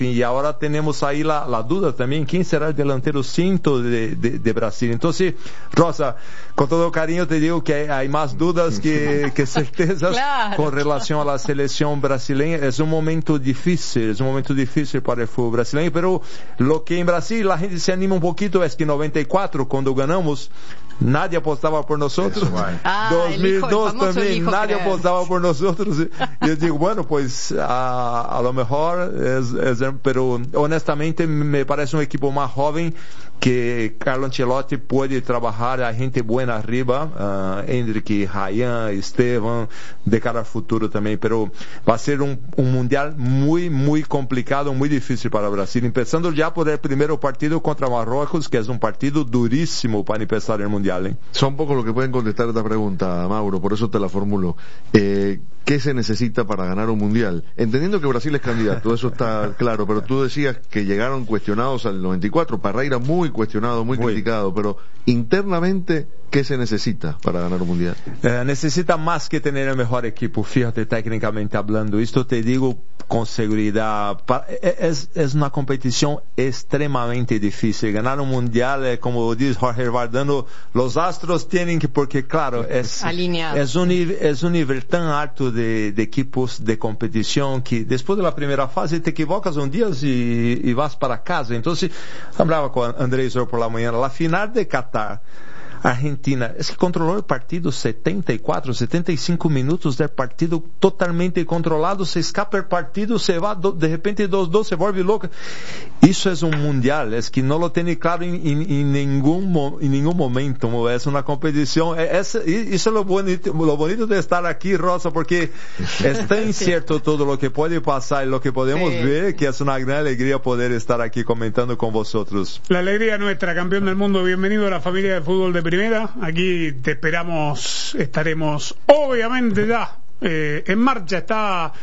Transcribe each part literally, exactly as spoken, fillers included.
y ahora tenemos ahí la, la duda también, ¿quién será el delantero cinto de, de, de Brasil? Entonces, Rosa, con todo cariño te digo que hay, hay más dudas que, que certezas claro. Con relación a la selección brasileña. Es un momento difícil, es un momento difícil para el fútbol brasileño, pero lo que en Brasil la gente se anima un poquito es que en noventa y cuatro, cuando ganamos, nadie apostaba por nosotros. Ah, dos mil dos hijo, también, nadie creer. apostaba por nosotros. Y yo digo, bueno, pues a, a lo mejor es, es, pero honestamente me parece un equipo más joven que Carlo Ancelotti puede trabajar a gente buena arriba, uh, Endrick, Ryan, Esteban, de cara al futuro también, pero va a ser un, un mundial muy, muy complicado, muy difícil para Brasil, empezando ya por el primer partido contra Marruecos, que es un partido durísimo para empezar el mundial. ¿eh? Son pocos los que pueden contestar esta pregunta, Mauro, por eso te la formulo. Eh, ¿Qué se necesita para ganar un mundial? Entendiendo que Brasil es candidato, eso está claro, pero tú decías que llegaron cuestionados al noventa y cuatro, Parreira muy cuestionado, muy, muy criticado, pero internamente, ¿qué se necesita para ganar un mundial? Eh, necesita más que tener el mejor equipo, fíjate, técnicamente hablando. Esto te digo con seguridad. Es, es una competición extremadamente difícil. Ganar un mundial, eh, como dice Jorge Vardano, los astros tienen que, porque claro, es, es, un, es un nivel tan alto de, de equipos de competición que después de la primera fase te equivocas un día y, y vas para casa. Entonces, hablaba con Andrés hoy por la mañana, la final de Qatar, Argentina, es que controló el partido setenta y cuatro, setenta y cinco minutos del partido totalmente controlado, se escapa el partido, se va, de repente dos dos, se vuelve loco. Eso es un mundial, es que no lo tiene claro en, en, en, ningún, en ningún momento, es una competición, es, eso es lo bonito, lo bonito de estar aquí, Rosa, porque es tan incierto todo lo que puede pasar y lo que podemos sí. ver, que es una gran alegría poder estar aquí comentando con vosotros. La alegría nuestra, campeón del mundo, bienvenido a la familia de fútbol de primera, aquí te esperamos, estaremos obviamente ya eh, en marcha, está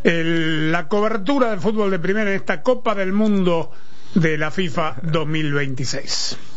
el, la cobertura del fútbol de primera en esta Copa del Mundo de la FIFA dos mil veintiséis.